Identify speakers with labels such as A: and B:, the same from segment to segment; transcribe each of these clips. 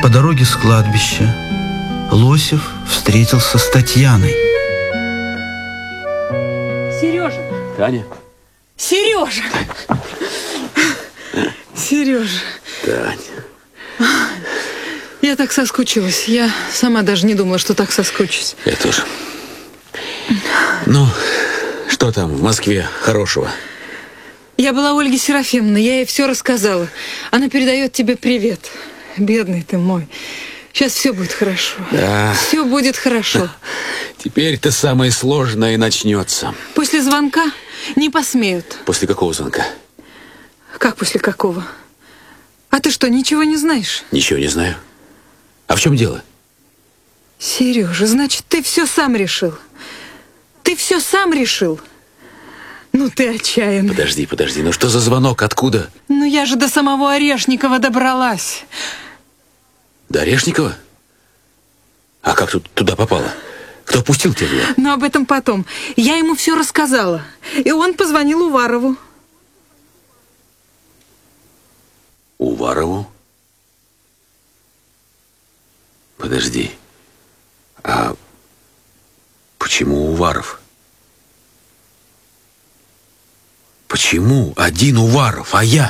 A: По дороге с кладбища Лосев встретился с Татьяной.
B: Сережа!
C: Таня?
B: Сережа! Сережа!
C: Таня.
B: Я так соскучилась. Я сама даже не думала, что так соскучусь.
C: Я тоже. Ну, что там в Москве хорошего?
B: Я была у Ольги Серафимовны, я ей все рассказала. Она передает тебе привет. Бедный ты мой. Сейчас все будет хорошо.
C: Да.
B: Все будет хорошо.
C: Теперь-то самое сложное начнется.
B: После звонка не посмеют.
C: После какого звонка?
B: Как после какого? А ты что, ничего не знаешь?
C: Ничего не знаю. А в чем дело?
B: Сережа, значит, ты все сам решил. Ты все сам решил. Ну ты отчаянный.
C: Подожди. Ну что за звонок? Откуда?
B: Ну я же до самого Орешникова добралась.
C: До Орешникова? А как тут туда попала? Кто пустил тебя туда?
B: Но об этом потом. Я ему все рассказала. И он позвонил Уварову.
C: Уварову? Подожди. А почему Уваров? Почему один Уваров, а я?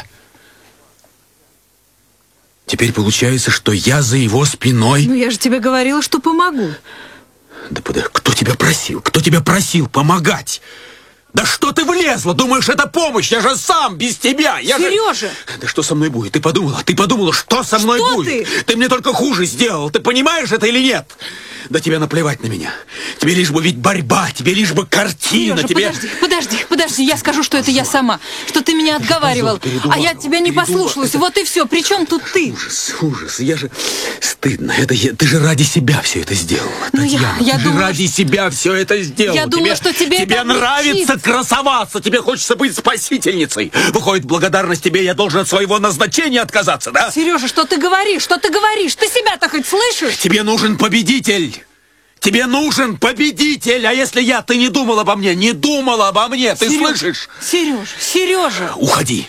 C: Теперь получается, что я за его спиной...
B: Ну я же тебе говорила, что помогу.
C: Да подожди, кто тебя просил? Кто тебя просил помогать? Да что ты влезла? Думаешь, это помощь? Я же сам без тебя.
B: Сережа!
C: Да что со мной будет? Ты подумала, что со мной
B: Что
C: будет?
B: ты?
C: Ты мне только хуже сделал. Ты понимаешь это или нет? Да тебе наплевать на меня. Тебе лишь бы ведь борьба, тебе лишь бы картина.
B: Сережа,
C: тебе...
B: подожди, я скажу, что это я сама. Что ты меня отговаривал, а я тебя не послушалась. Вот и все. Причем тут ты?
C: Ужас. Я же... Стыдно. Ты же ради себя все это сделала.
B: Ну,
C: Татьяна,
B: я
C: ты же
B: думала,
C: ради себя все это сделала.
B: Я думала, что тебе это
C: нравится красоваться, тебе хочется быть спасительницей. Выходит, в благодарность тебе я должен от своего назначения отказаться, да?
B: Сережа, что ты говоришь? Что ты говоришь? Ты себя-то хоть слышишь?
C: Тебе нужен победитель. Тебе нужен победитель. А если ты не думал обо мне, ты слышишь?
B: Сережа.
C: Уходи.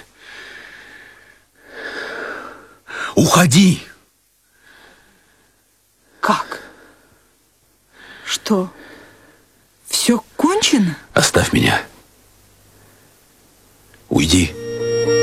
C: Уходи.
B: Как? Что? Все кончено?
C: Оставь меня. Уйди.